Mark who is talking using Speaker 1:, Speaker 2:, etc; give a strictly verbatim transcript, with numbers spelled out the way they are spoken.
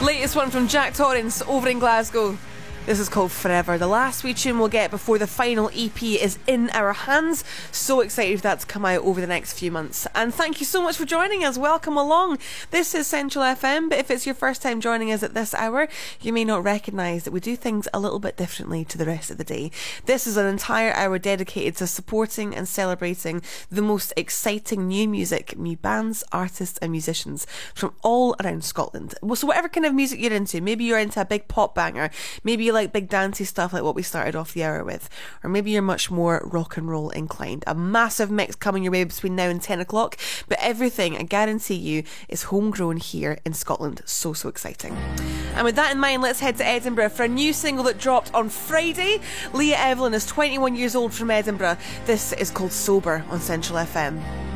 Speaker 1: Latest one from Jack Torrance over in Glasgow. This is called Forever, the last wee tune we'll get before the final E P is in our hands. So excited for that to come out over the next few months. And thank you so much for joining us. Welcome along. This is Central F M, but if it's your first time joining us at this hour, you may not recognise that we do things a little bit differently to the rest of the day. This is an entire hour dedicated to supporting and celebrating the most exciting new music, new bands, artists and musicians from all around Scotland. So whatever kind of music you're into, maybe you're into a big pop banger, maybe you like big dancey stuff like what we started off the hour with, or maybe you're much more rock and roll inclined. A massive mix coming your way between now and ten o'clock, but everything, I guarantee you, is homegrown here in Scotland. So, so exciting. And with that in mind, let's head to Edinburgh for a new single that dropped on Friday. Leah Evelyn is twenty-one years old from Edinburgh. This is called Sober on Central F M.